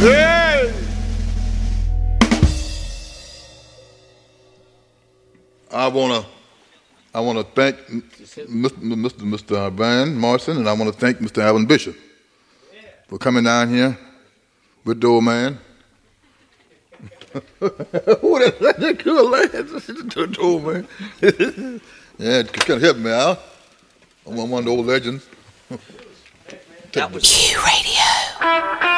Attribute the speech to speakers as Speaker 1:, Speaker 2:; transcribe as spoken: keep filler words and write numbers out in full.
Speaker 1: Hey! I wanna, I wanna thank Mister Mister Mister Van Morrison, and I wanna thank Mister Alvin Bishop for coming down here with the old man. Who that, that good lad? The old man. Yeah, it kind of help me out. I'm one of the old legends.
Speaker 2: Q Radio.